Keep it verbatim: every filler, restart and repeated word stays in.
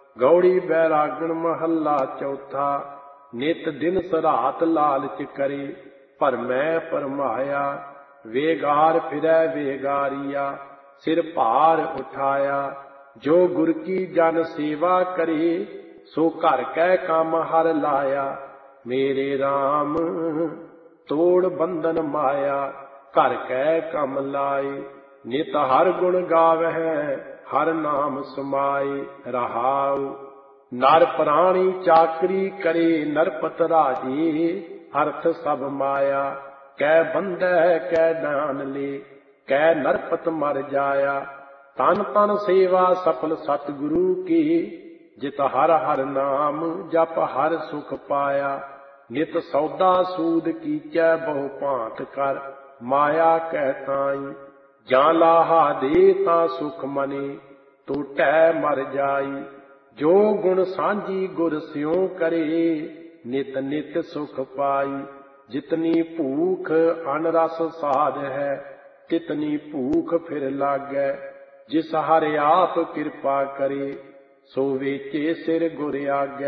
ਗੌੜੀ ਬੈਰਾਗਣ ਮਹੱਲਾ ਚੌਥਾ। ਨਿਤ ਦਿਨ ਸਰਾਤ ਲਾਲਚ ਕਰੇ, ਭਰਮੈ ਭਰਮਾਇਆ। ਵੇਗਾਰ ਫਿਰੈ ਵੇਗਾਰੀਆ, ਸਿਰ ਭਾਰ ਉਠਾਇਆ। ਜੋ ਗੁਰ ਕੀ ਜਨ ਸੇਵਾ ਕਰੇ, ਸੋ ਘਰ ਕੈ ਕੰਮ ਹਰ ਲਾਇਆ। ਮੇਰੇ ਰਾਮ ਤੋੜ ਬੰਧਨ ਮਾਇਆ, ਘਰ ਕੈ ਕੰਮ ਲਾਏ। ਨਿਤ ਹਰ ਗੁਣ ਗਾਵਹਿ, ਹਰ ਨਾਮ ਸਮਾਏ। ਰਹਾਉ ਨਰ ਪ੍ਰਾਣੀ ਚਾਕਰੀ ਕਰੇ, ਨਰਪਤ ਰਾਜੇ ਅਰਥ ਸਭ ਮਾਇਆ। ਕੈ ਬੰਧੈ ਕੈ ਦਾਨ ਲੇ, ਕੈ ਨਰਪਤ ਮਰ ਜਾਇਆ। ਤਨ ਤਨ ਸੇਵਾ ਸਫਲ ਸਤਿਗੁਰੂ ਕੀ, ਜਿਤ ਹਰ ਹਰ ਨਾਮ ਜਪ ਹਰ ਸੁਖ ਪਾਇਆ। ਨਿਤ ਸੌਦਾ ਸੂਦ ਕੀਚੈ ਬਹੁ ਭਾਂਤ ਕਰ, ਮਾਇਆ ਕਹਿ ਤਾਈ। ਜਾਂ ਲਾਹਾ ਦੇ ਤਾਂ ਸੁਖ ਮਨੇ, ਟੋਟੈ ਮਰ ਜਾਈ। ਜੋ ਗੁਣ ਸਾਂਝੀ ਗੁਰ ਸਿਉ ਕਰੇ, ਨਿਤ ਨਿਤ ਸੁਖ ਪਾਈ। ਜਿਤਨੀ ਭੂਖ ਅਨ ਰਸ ਸਾਧ ਹੈ, ਤਿਤਨੀ ਭੂਖ ਫਿਰ ਲਾਗੈ। ਜਿਸ ਹਰਿ ਆਪ ਕਿਰਪਾ ਕਰੇ, ਸੋ ਵੇਚੇ ਸਿਰ ਗੁਰ ਆਗੈ।